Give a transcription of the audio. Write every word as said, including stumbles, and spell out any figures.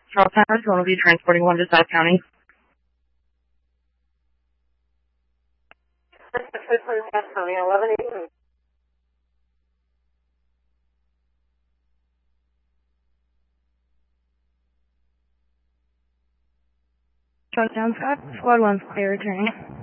Charlestown, Arizona will be transporting one to South County. South County, eleven eighteen. Charlestown, Scott, Squad one, clear returning.